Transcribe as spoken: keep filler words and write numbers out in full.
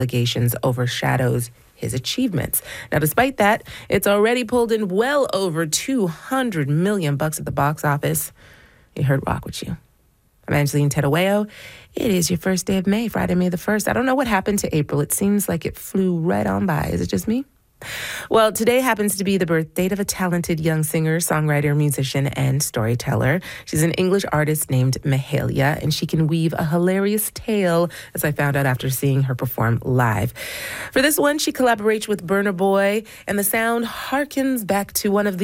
allegations overshadows his achievements. Now, despite that, it's already pulled in well over two hundred million bucks at the box office. You heard Rock With You. I'm Angeline Tedaweo. It is your first day of May, Friday, May the first. I don't know what happened to April. It seems like it flew right on by. Is it just me? Well, today happens to be the birth date of a talented young singer, songwriter, musician, and storyteller. She's an English artist named Mahalia, and she can weave a hilarious tale, as I found out after seeing her perform live. For this one, she collaborates with Burna Boy, and the sound harkens back to one of the